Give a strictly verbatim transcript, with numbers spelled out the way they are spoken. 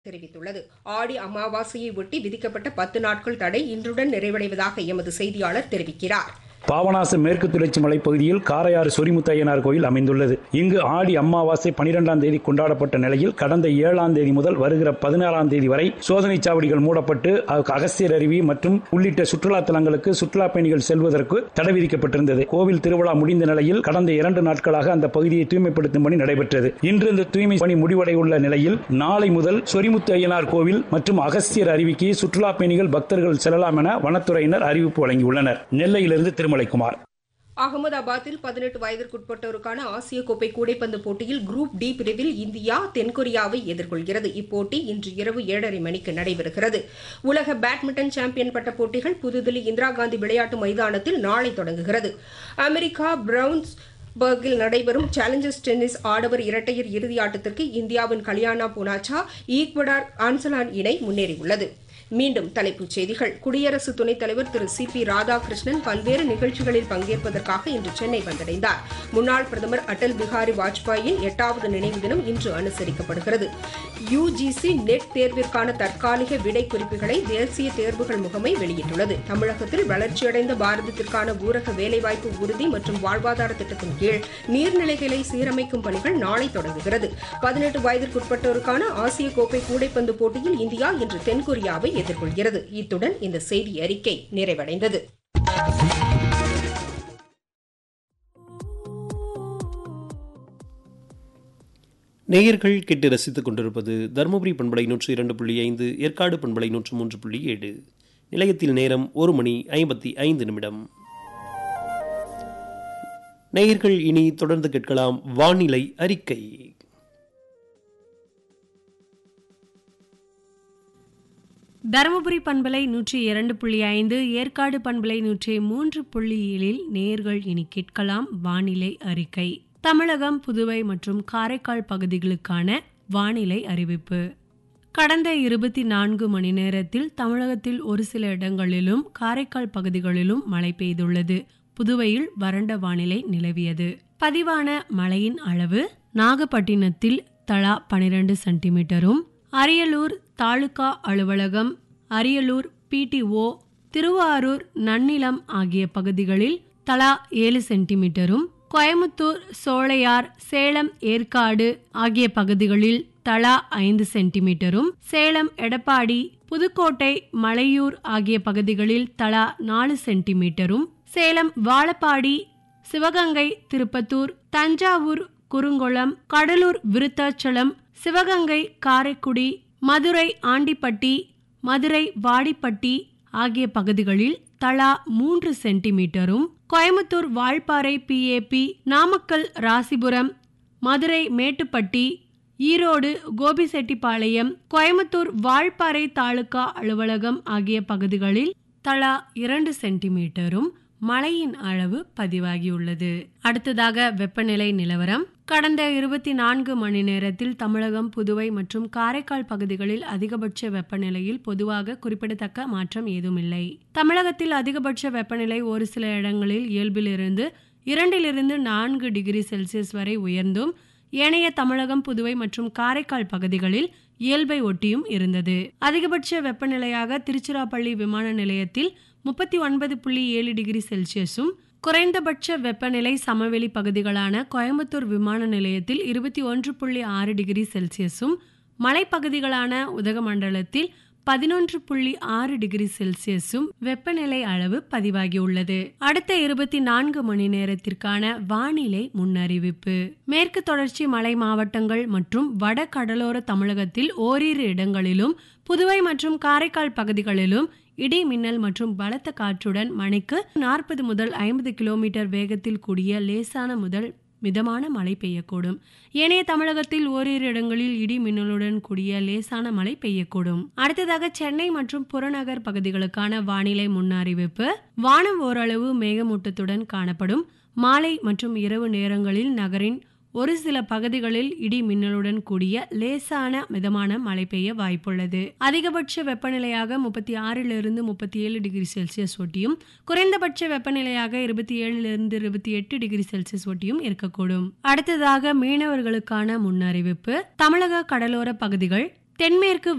தெரிவித்துள்ளது. ஆடி அமாவாசையை ஒட்டி விதிக்கப்பட்ட பத்து நாட்கள் தடை இன்றுடன் நிறைவடைவதாக எமது செய்தியாளர் தெரிவிக்கிறார். பாபநாசம் மேற்கு தொடர்ச்சி மலைப்பகுதியில் காரையாறு சொரிமுத்தையனார் கோயில் அமைந்துள்ளது. இங்கு ஆடி அமாவாசை பனிரெண்டாம் தேதி கொண்டாடப்பட்ட நிலையில் கடந்த ஏழாம் தேதி முதல் வருகிற பதினாறாம் தேதி வரை சோதனை சாவடிகள் மூடப்பட்டு அகஸ்தியர் அருவி மற்றும் உள்ளிட்ட சுற்றுலா தலங்களுக்கு சுற்றுலா பயணிகள் செல்வதற்கு தடை விதிக்கப்பட்டிருந்தது. கோவில் திருவிழா முடிந்த நிலையில் கடந்த இரண்டு நாட்களாக அந்த பகுதியை தூய்மைப்படுத்தும் பணி நடைபெற்றது. இன்று இந்த தூய்மை பணி முடிவடையுள்ள நிலையில் நாளை முதல் சொரிமுத்தையனார் கோவில் மற்றும் அகஸ்தியர் அருவிக்கு சுற்றுலா பயணிகள் பக்தர்கள் செல்லலாம் என வனத்துறையினர் அறிவிப்பு வழங்கியுள்ளனர். நெல்லையிலிருந்து திருமலைக்குமார். அகமதாபாத்தில் பதினெட்டு வயதிற்குட்பட்டோருக்கான ஆசிய கோப்பை கூடைப்பந்து போட்டியில் குரூப் டி பிரிவில் இந்தியா தென்கொரியாவை எதிர்கொள்கிறது. இப்போட்டி இன்று இரவு ஏழரை மணிக்கு நடைபெறுகிறது. உலக பேட்மிண்டன் சாம்பியன் பட்ட போட்டிகள் புதுதில்லி இந்திரா காந்தி விளையாட்டு மைதானத்தில் நாளை தொடங்குகிறது. அமெரிக்கா பிரவுன்ஸ் பர்கில் நடைபெறும் சேலஞ்சர்ஸ் டென்னிஸ் ஆடவர் இரட்டையர் இறுதி ஆட்டத்திற்கு இந்தியாவின் கல்யாணா பூனாச்சா ஈக்வடார் ஆன்சலான் இணை முன்னேறியுள்ளது. மீண்டும் தலைப்புச் செய்திகள். குடியரசு துணைத் தலைவர் திரு சி பி ராதாகிருஷ்ணன் பல்வேறு நிகழ்ச்சிகளில் பங்கேற்பதற்காக இன்று சென்னை வந்தடைந்தார். முன்னாள் பிரதமர் அடல் பிஹாரி வாஜ்பாயின் எட்டாவது நினைவு தினம் இன்று அனுசரிக்கப்படுகிறது. யுஜிசி நெட் தேர்விற்கான தற்காலிக விடை குறிப்புகளை தேசிய தேர்வுகள் முகமை வெளியிட்டுள்ளது. தமிழகத்தில் வளர்ச்சியடைந்த பாரதத்திற்கான ஊரக வேலைவாய்ப்பு உறுதி மற்றும் வாழ்வாதார திட்டத்தின் கீழ் நீர்நிலைகளை சீரமைக்கும் பணிகள் நாளை தொடங்குகிறது. பதினெட்டு வயதிற்குட்பட்டோருக்கான ஆசிய கோப்பை கூடைப்பந்து போட்டியில் இந்தியா இன்று தென்கொரியாவை எதிர்கொள்கிறது. இத்துடன் இந்த செய்தி அறிக்கை நிறைவடைந்தது. நேயர்கள் கேட்டு ரசித்துக் கொண்டிருப்பது தருமபுரி பண்பலை நூற்றி இரண்டு புள்ளி ஐந்து, ஏற்காடு பண்பலை நூற்று மூன்று புள்ளி ஏழு. நிலையத்தில் நேரம் ஒரு மணி ஐம்பத்தி ஐந்து நிமிடம். நேயர்கள் இனி தொடர்ந்து கேட்கலாம் வானிலை அறிக்கை. தருமபுரி பண்பலை நூற்றி இரண்டு புள்ளி ஐந்து, ஏற்காடு பண்பலை நூற்றி மூன்று புள்ளி ஏழில் நேர்கள் இனி கேட்கலாம் வானிலை அறிக்கை. தமிழகம், புதுவை மற்றும் காரைக்கால் பகுதிகளுக்கான வானிலை அறிவிப்பு. கடந்த இருபத்தி நான்கு மணி நேரத்தில் தமிழகத்தில் ஒரு சில இடங்களிலும் காரைக்கால் பகுதிகளிலும் மழை பெய்துள்ளது. புதுவையில் வறண்ட வானிலை நிலவியது. பதிவான மழையின் அளவு நாகப்பட்டினத்தில் தலா பனிரெண்டு சென்டிமீட்டரும், அரியலூர் தாலுகா அலுவலகம், அரியலூர் பிடிஓ, திருவாரூர் நன்னிலம் ஆகிய பகுதிகளில் தலா ஏழு சென்டிமீட்டரும், கோயமுத்தூர், சோழையார், சேலம், ஏற்காடு ஆகிய பகுதிகளில் தலா ஐந்து சென்டிமீட்டரும், சேலம், எடப்பாடி, புதுக்கோட்டை, மலையூர் ஆகிய பகுதிகளில் தலா நாலு சென்டிமீட்டரும், சேலம், வாழப்பாடி, சிவகங்கை, திருப்பத்தூர், தஞ்சாவூர், குறுங்குளம், கடலூர், விருத்தாச்சலம், சிவகங்கை, காரைக்குடி, மதுரை, ஆண்டிப்பட்டி, மதுரை, வாடிப்பட்டி ஆகிய பகுதிகளில் தலா மூன்று சென்டிமீட்டரும், கோயமுத்தூர், வால்பாறை, பிஏபி, நாமக்கல், ராசிபுரம், மதுரை, மேட்டுப்பட்டி, ஈரோடு, கோபிசெட்டிப்பாளையம், கோயமுத்தூர், வால்பாறை தாலுகா அலுவலகம் ஆகிய பகுதிகளில் தலா இரண்டு சென்டிமீட்டரும் மழையின் அளவு பதிவாகியுள்ளது. அடுத்ததாக வெப்பநிலை நிலவரம். கடந்த இருபத்தி நான்கு மணி நேரத்தில் தமிழகம், புதுவை மற்றும் காரைக்கால் பகுதிகளில் அதிகபட்ச வெப்பநிலையில் பொதுவாக குறிப்பிடத்தக்க மாற்றம் ஏதுமில்லை. தமிழகத்தில் அதிகபட்ச வெப்பநிலை ஒரு சில இடங்களில் இயல்பிலிருந்து இரண்டிலிருந்து நான்கு டிகிரி செல்சியஸ் வரை உயர்ந்தும், ஏனைய தமிழகம், புதுவை மற்றும் காரைக்கால் பகுதிகளில் இயல்பை ஒட்டியும் இருந்தது. அதிகபட்ச வெப்பநிலையாக திருச்சிராப்பள்ளி விமான நிலையத்தில் முப்பத்தி ஒன்பது புள்ளி ஏழு டிகிரி செல்சியஸும், குறைந்தபட்ச வெப்பநிலை சமவெளி பகுதிகளான கோயம்புத்தூர் விமான நிலையத்தில் இருபத்தி ஒன்று புள்ளி ஆறு டிகிரி செல்சியஸும், மலைப்பகுதிகளான உதகமண்டலத்தில் பதினொன்று புள்ளி ஆறு டிகிரி செல்சியஸும் வெப்பநிலை அளவு பதிவாகியுள்ளது. அடுத்த இருபத்தி நான்கு மணி நேரத்திற்கான வானிலை முன்னறிவிப்பு. மேற்கு தொடர்ச்சி மலை மாவட்டங்கள் மற்றும் வட கடலோர தமிழகத்தில் ஓரிரு இடங்களிலும், புதுவை மற்றும் காரைக்கால் பகுதிகளிலும் இடி, மின்னல் மற்றும் பலத்த காற்றுடன் மணிக்கு நாற்பது முதல் ஐம்பது கிலோமீட்டர் வேகத்தில் கூடிய லேசான முதல் மிதமான மழை பெய்யக்கூடும். ஏனைய தமிழகத்தில் ஓரிரு இடங்களில் இடி, மின்னலுடன் கூடிய லேசான மழை பெய்யக்கூடும். அடுத்ததாக சென்னை மற்றும் புறநகர் பகுதிகளுக்கான வானிலை முன்னறிவிப்பு. வானம் ஓரளவு மேகமூட்டத்துடன் காணப்படும். மாலை மற்றும் இரவு நேரங்களில் நகரின் ஒரு சில பகுதிகளில் இடி, மின்னலுடன் கூடிய லேசான மிதமான மழை பெய்ய வாய்ப்புள்ளது. அதிகபட்ச வெப்பநிலையாக முப்பத்தி ஆறிலிருந்து முப்பத்தி ஏழு டிகிரி செல்சியஸ் ஒட்டியும், குறைந்தபட்ச வெப்பநிலையாக இருபத்தி ஏழிலிருந்து இருபத்தி எட்டு டிகிரி செல்சியஸ் ஒட்டியும் இருக்கக்கூடும். அடுத்ததாக மீனவர்களுக்கான முன்னறிவிப்பு. தமிழக கடலோர பகுதிகள், தென்மேற்கு